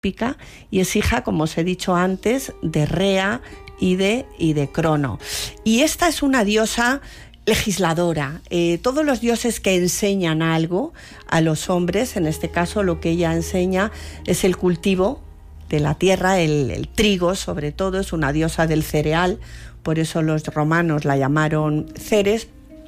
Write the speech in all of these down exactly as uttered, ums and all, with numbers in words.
Pica, y es hija, como os he dicho antes, de Rea y de, y de Crono. Y esta es una diosa legisladora. Eh, todos los dioses que enseñan algo a los hombres, en este caso lo que ella enseña es el cultivo de la tierra, el, el trigo sobre todo, es una diosa del cereal, por eso los romanos la llamaron Ceres.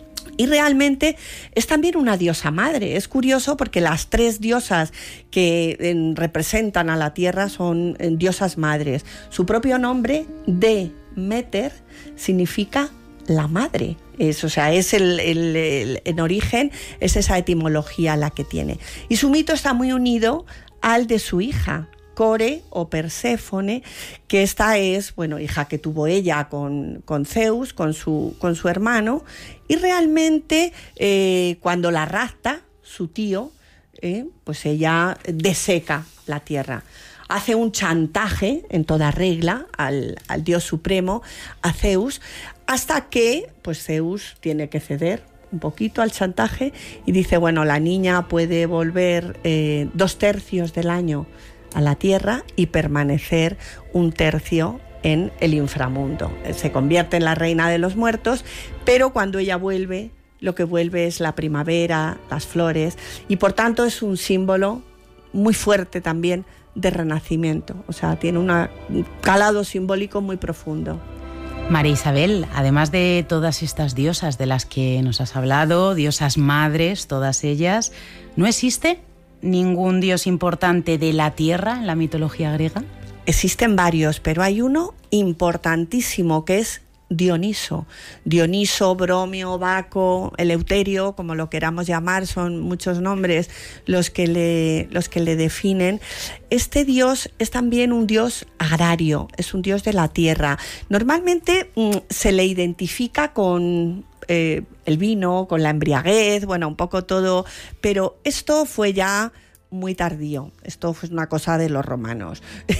Y realmente es también una diosa madre. Es curioso porque las tres diosas que eh, representan a la tierra son eh, diosas madres. Su propio nombre, Demeter, significa la madre. Es, o sea, es el, el, el, en origen, es esa etimología la que tiene. Y su mito está muy unido al de su hija, Core o Perséfone, que esta es, bueno, hija que tuvo ella con, con Zeus, con su, con su hermano, y realmente eh, cuando la rapta, su tío, eh, pues ella deseca la tierra. Hace un chantaje en toda regla al, al dios supremo, a Zeus, hasta que pues Zeus tiene que ceder un poquito al chantaje y dice, bueno, la niña puede volver eh, dos tercios del año a la tierra y permanecer un tercio en el inframundo. Se convierte en la reina de los muertos, pero cuando ella vuelve, lo que vuelve es la primavera, las flores, y por tanto es un símbolo muy fuerte también de renacimiento. O sea, tiene una, un calado simbólico muy profundo. María Isabel, además de todas estas diosas de las que nos has hablado, diosas madres, todas ellas, ¿no existe ningún dios importante de la tierra en la mitología griega? Existen varios, pero hay uno importantísimo que es Dioniso. Dioniso, Bromio, Baco, Eleuterio, como lo queramos llamar, son muchos nombres los que le, los que le definen. Este dios es también un dios agrario, es un dios de la tierra. Normalmente mmm, se le identifica con Eh, el vino, con la embriaguez, bueno, un poco todo, pero esto fue ya muy tardío. Esto fue una cosa de los romanos.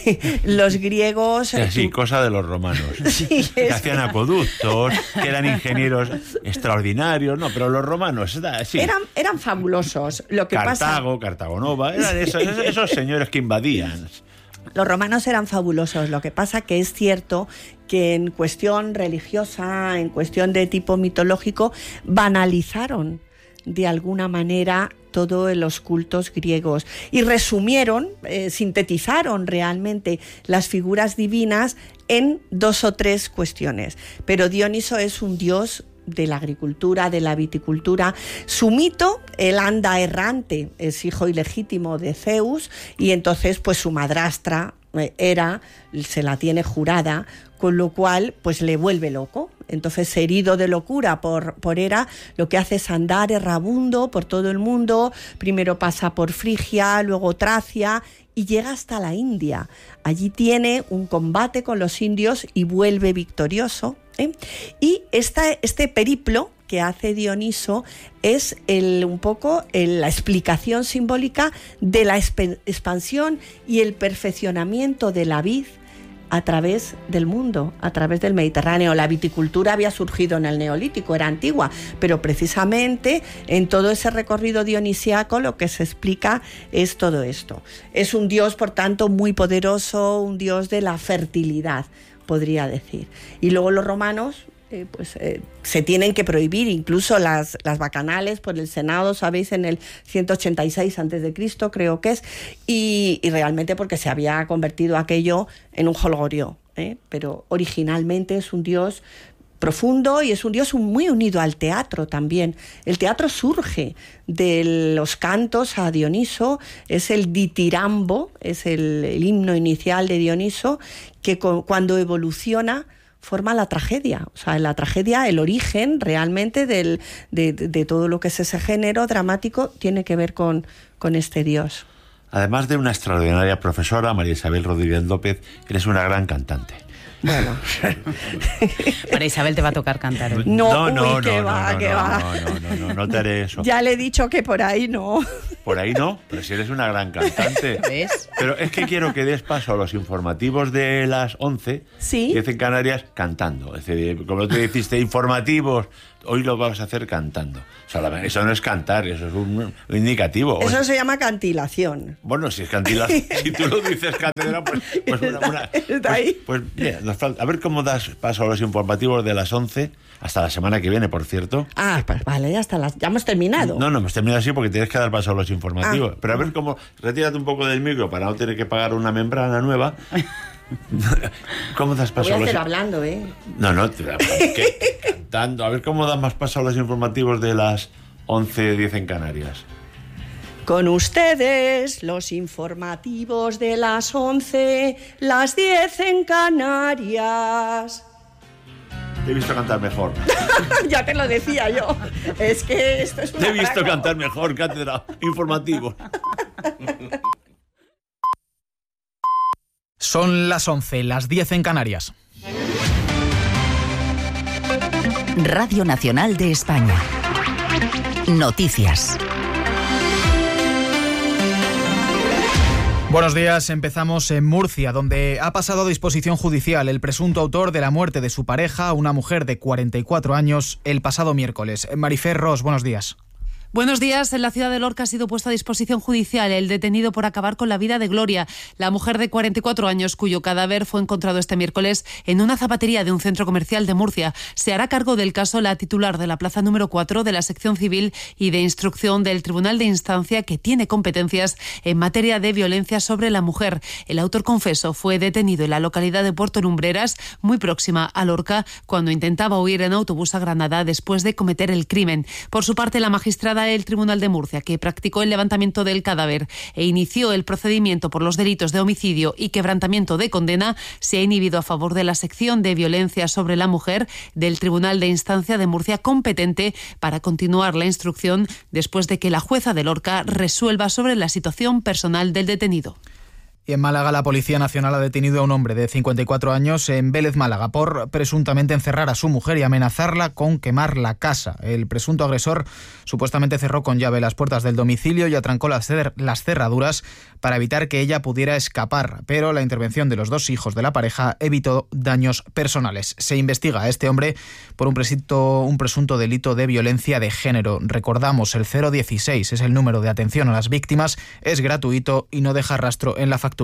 Los griegos... Sí, sí, cosa de los romanos. Sí, que es... hacían acueductos, que eran ingenieros extraordinarios, no, pero los romanos... Sí. Eran, eran fabulosos. Lo que Cartago, pasa... Cartago Nova, eran esos, esos señores que invadían. Los romanos eran fabulosos, lo que pasa que es cierto que en cuestión religiosa, en cuestión de tipo mitológico, banalizaron de alguna manera todos los cultos griegos y resumieron, eh, sintetizaron realmente las figuras divinas en dos o tres cuestiones. Pero Dioniso es un dios de la agricultura, de la viticultura. Su mito, él anda errante, es hijo ilegítimo de Zeus, y entonces pues su madrastra Hera se la tiene jurada, con lo cual pues le vuelve loco. Entonces, herido de locura por, por Hera, lo que hace es andar errabundo por todo el mundo. Primero pasa por Frigia, luego Tracia y llega hasta la India. Allí tiene un combate con los indios y vuelve victorioso, ¿eh? Y esta, este periplo que hace Dioniso es el, un poco el, la explicación simbólica de la esp- expansión y el perfeccionamiento de la vid a través del mundo, a través del Mediterráneo. La viticultura había surgido en el Neolítico, era antigua, pero precisamente en todo ese recorrido dionisiaco lo que se explica es todo esto. Es un dios, por tanto, muy poderoso, un dios de la fertilidad, podría decir. Y luego los romanos... Eh, pues eh, se tienen que prohibir incluso las, las bacanales por el Senado, sabéis, en el ciento ochenta y seis antes de Cristo, creo que es, y, y realmente porque se había convertido aquello en un jolgorio, ¿eh? Pero originalmente es un dios profundo y es un dios muy unido al teatro también. El teatro surge de los cantos a Dioniso, es el ditirambo, es el, el himno inicial de Dioniso, que con, cuando evoluciona forma la tragedia. O sea, la tragedia, el origen realmente del, de, de, de todo lo que es ese género dramático tiene que ver con, con este dios. Además de una extraordinaria profesora, María Isabel Rodríguez López, eres una gran cantante. Bueno. María Isabel te va a tocar cantar hoy. No, no, no, uy, que no, va, no, que no, va. no, no, no, no, no te haré eso. Ya le he dicho que por ahí no. Por ahí no, pero si eres una gran cantante. ¿Ves? Pero es que quiero que des paso a los informativos de las once, sí, diez en Canarias, cantando. Es decir, como tú dijiste, informativos, hoy lo vas a hacer cantando. O sea, eso no es cantar, eso es un, un indicativo. Eso o se llama cantilación. Bueno, si es cantilación, si tú lo dices cátedra, pues, pues una... una ¿Está ahí? Pues, pues mira, nos falta, a ver cómo das paso a los informativos de las once, hasta la semana que viene, por cierto. Ah, pues vale, ya, hasta las, ya hemos terminado. No, no, hemos terminado así porque tienes que dar paso a los informativos. Ah. Pero a ver cómo... Retírate un poco del micro para no tener que pagar una membrana nueva. ¿Cómo das paso Voy a a los... hacer hablando, ¿eh? No, no, te... ¿qué? Cantando. A ver cómo das más paso a los informativos de las once diez en Canarias. Con ustedes, los informativos de las once, las diez en Canarias. Te he visto cantar mejor. Ya te lo decía yo. Es que esto es una Te he visto atraco. cantar mejor, cátedra. Informativo. Son las once, las diez en Canarias. Radio Nacional de España. Noticias. Buenos días, empezamos en Murcia, donde ha pasado a disposición judicial el presunto autor de la muerte de su pareja, una mujer de cuarenta y cuatro años, el pasado miércoles. Marifer Ros, buenos días. Buenos días. En la ciudad de Lorca ha sido puesto a disposición judicial el detenido por acabar con la vida de Gloria, la mujer de cuarenta y cuatro años cuyo cadáver fue encontrado este miércoles en una zapatería de un centro comercial de Murcia. Se hará cargo del caso la titular de la plaza número cuatro de la sección civil y de instrucción del Tribunal de Instancia, que tiene competencias en materia de violencia sobre la mujer. El autor confeso fue detenido en la localidad de Puerto Lumbreras, muy próxima a Lorca, cuando intentaba huir en autobús a Granada después de cometer el crimen. Por su parte, la magistrada el Tribunal de Murcia, que practicó el levantamiento del cadáver e inició el procedimiento por los delitos de homicidio y quebrantamiento de condena, se ha inhibido a favor de la sección de violencia sobre la mujer del Tribunal de Instancia de Murcia, competente para continuar la instrucción después de que la jueza de Lorca resuelva sobre la situación personal del detenido. Y en Málaga, la Policía Nacional ha detenido a un hombre de cincuenta y cuatro años en Vélez, Málaga, por presuntamente encerrar a su mujer y amenazarla con quemar la casa. El presunto agresor supuestamente cerró con llave las puertas del domicilio y atrancó las, cer- las cerraduras para evitar que ella pudiera escapar, pero la intervención de los dos hijos de la pareja evitó daños personales. Se investiga a este hombre por un presunto, un presunto delito de violencia de género. Recordamos, el cero dieciséis es el número de atención a las víctimas, es gratuito y no deja rastro en la factura.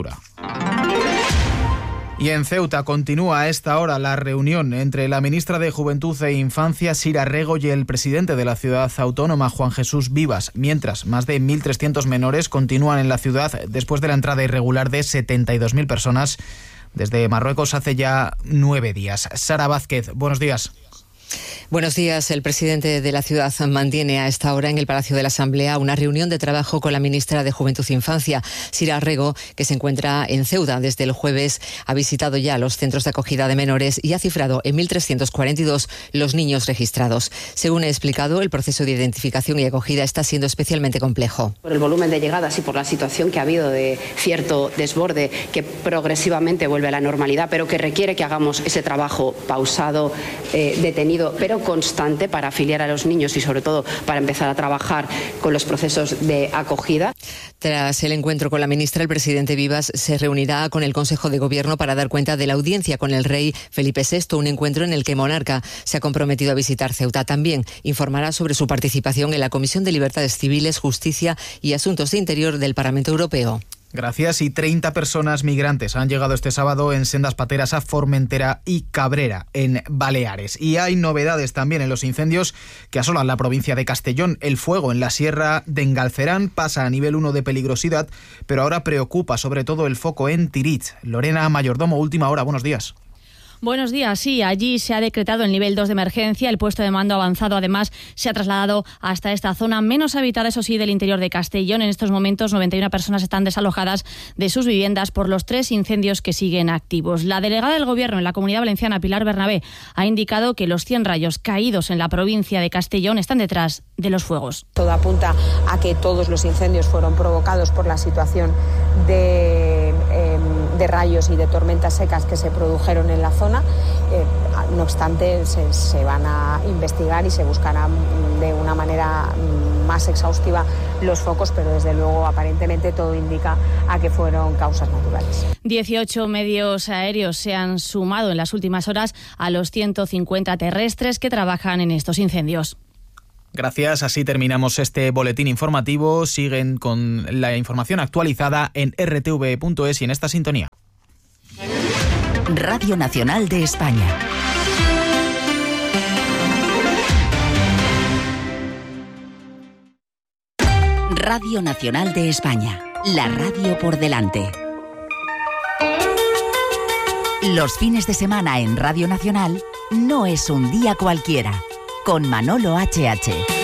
Y en Ceuta continúa a esta hora la reunión entre la ministra de Juventud e Infancia, Sira Rego, y el presidente de la ciudad autónoma, Juan Jesús Vivas, mientras más de mil trescientos menores continúan en la ciudad después de la entrada irregular de setenta y dos mil personas desde Marruecos hace ya nueve días. Sara Vázquez, buenos días. Buenos días. El presidente de la ciudad mantiene a esta hora en el Palacio de la Asamblea una reunión de trabajo con la ministra de Juventud e Infancia, Sira Rego, que se encuentra en Ceuta desde el jueves. Ha visitado ya los centros de acogida de menores y ha cifrado en mil trescientos cuarenta y dos los niños registrados. Según he explicado, el proceso de identificación y acogida está siendo especialmente complejo. Por el volumen de llegadas y por la situación que ha habido de cierto desborde que progresivamente vuelve a la normalidad, pero que requiere que hagamos ese trabajo pausado, eh, detenido, pero constante para afiliar a los niños y sobre todo para empezar a trabajar con los procesos de acogida. Tras el encuentro con la ministra, el presidente Vivas se reunirá con el Consejo de Gobierno para dar cuenta de la audiencia con el rey Felipe sexto, un encuentro en el que el monarca se ha comprometido a visitar Ceuta. También informará sobre su participación en la Comisión de Libertades Civiles, Justicia y Asuntos de Interior del Parlamento Europeo. Gracias. Y treinta personas migrantes han llegado este sábado en sendas pateras a Formentera y Cabrera, en Baleares. Y hay novedades también en los incendios que asolan la provincia de Castellón. El fuego en la sierra de Engalcerán pasa a nivel uno de peligrosidad, pero ahora preocupa sobre todo el foco en Tirit. Lorena Mayordomo, última hora, buenos días. Buenos días. Sí, allí se ha decretado el nivel dos de emergencia. El puesto de mando avanzado, además, se ha trasladado hasta esta zona menos habitada, eso sí, del interior de Castellón. En estos momentos, noventa y una personas están desalojadas de sus viviendas por los tres incendios que siguen activos. La delegada del Gobierno en la Comunidad Valenciana, Pilar Bernabé, ha indicado que los cien rayos caídos en la provincia de Castellón están detrás de los fuegos. Todo apunta a que todos los incendios fueron provocados por la situación de, eh, de rayos y de tormentas secas que se produjeron en la zona. Eh, no obstante, se, se van a investigar y se buscarán de una manera más exhaustiva los focos, pero desde luego aparentemente todo indica a que fueron causas naturales. dieciocho medios aéreos se han sumado en las últimas horas a los ciento cincuenta terrestres que trabajan en estos incendios. Gracias, así terminamos este boletín informativo. Siguen con la información actualizada en r t v punto es y en esta sintonía. Radio Nacional de España. Radio Nacional de España, la radio por delante. Los fines de semana en Radio Nacional no es un día cualquiera, con Manolo H H.